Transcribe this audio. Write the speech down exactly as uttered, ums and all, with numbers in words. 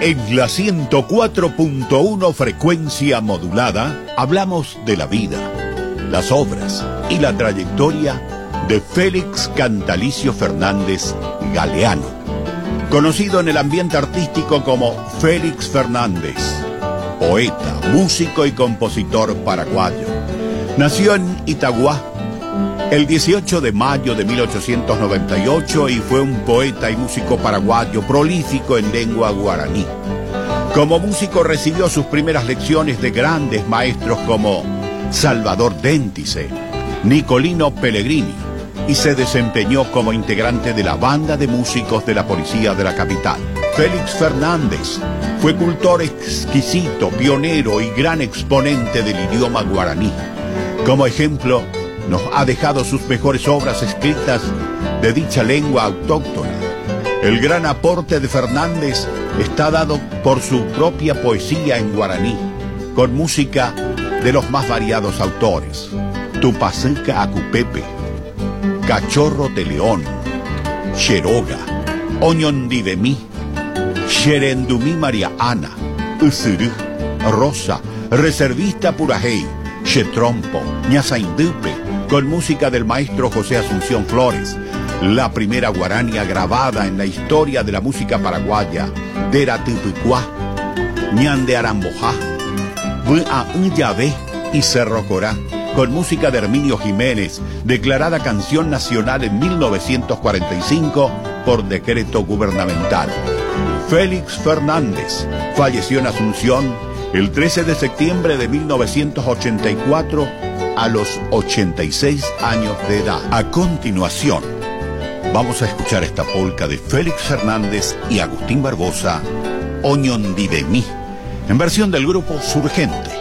En la ciento cuatro punto uno frecuencia modulada hablamos de la vida, las obras y la trayectoria de Félix Cantalicio Fernández Galeano, conocido en el ambiente artístico como Félix Fernández, poeta, músico y compositor paraguayo. Nació en Itagüá el dieciocho de mayo de mil ochocientos noventa y ocho y fue un poeta y músico paraguayo prolífico en lengua guaraní. Como músico recibió sus primeras lecciones de grandes maestros como Salvador Déntice, Nicolino Pellegrini, y se desempeñó como integrante de la banda de músicos de la policía de la capital. Félix Fernández fue cultor exquisito, pionero y gran exponente del idioma guaraní. Como ejemplo, nos ha dejado sus mejores obras escritas de dicha lengua autóctona. El gran aporte de Fernández está dado por su propia poesía en guaraní, con música de los más variados autores: Tupacica Acupepe, Cachorro de León, Cheroga, Oñondidemí, Xerendumí María Ana, Usuru, Rosa, Reservista Purajey, Chetrompo, Ñazaindupe, con música del maestro José Asunción Flores, la primera guarania grabada en la historia de la música paraguaya, Deratupucuá, Ñan de Arambojá, Bua Unyabé y Cerro Corá, con música de Herminio Jiménez, declarada canción nacional en mil novecientos cuarenta y cinco por decreto gubernamental. Félix Fernández falleció en Asunción el trece de septiembre de mil novecientos ochenta y cuatro a los ochenta y seis años de edad. A continuación, vamos a escuchar esta polca de Félix Fernández y Agustín Barbosa, Oñondidemí, en versión del grupo Surgente.